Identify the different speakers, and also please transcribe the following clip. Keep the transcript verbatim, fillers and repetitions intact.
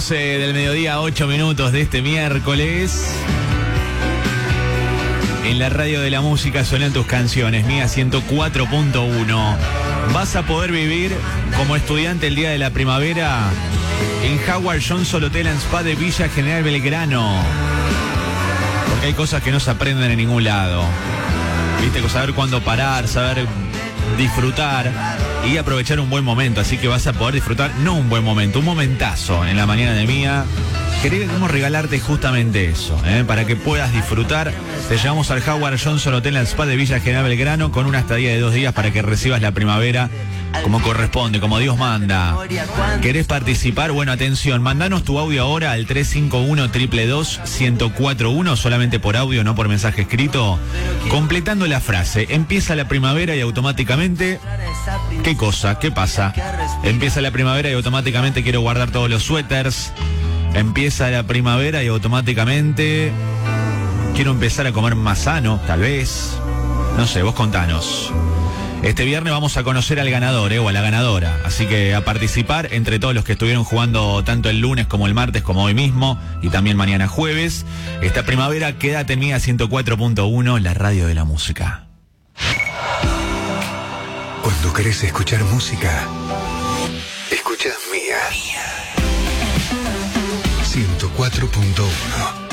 Speaker 1: doce del mediodía, ocho minutos de este miércoles. En la radio de la música suenan tus canciones, Mía ciento cuatro punto uno. Vas a poder vivir como estudiante el día de la primavera en Howard Johnson Hotel and Spa de Villa General Belgrano. Porque hay cosas que no se aprenden en ningún lado. Viste, saber cuándo parar, saber disfrutar y aprovechar un buen momento. Así que vas a poder disfrutar, no un buen momento, un momentazo en la mañana de Mía. Queremos regalarte justamente eso, ¿eh? Para que puedas disfrutar. Te llevamos al Howard Johnson Hotel and Spa de Villa General Belgrano con una estadía de dos días para que recibas la primavera como corresponde, como Dios manda. ¿Querés participar? Bueno, atención, mandanos tu audio ahora al tres cinco uno, dos dos dos, uno cero cuatro uno, solamente por audio, no por mensaje escrito, completando la frase: empieza la primavera y automáticamente... ¿Qué cosa? ¿Qué pasa? Empieza la primavera y automáticamente quiero guardar todos los suéteres. Empieza la primavera y automáticamente quiero empezar a comer más sano, tal vez. No sé, vos contanos. Este viernes vamos a conocer al ganador, ¿eh? O a la ganadora. Así que a participar entre todos los que estuvieron jugando tanto el lunes como el martes como hoy mismo y también mañana jueves. Esta primavera, quédate en Mía ciento cuatro punto uno, la radio de la música.
Speaker 2: Cuando querés escuchar música, escuchas Mía ciento cuatro punto uno.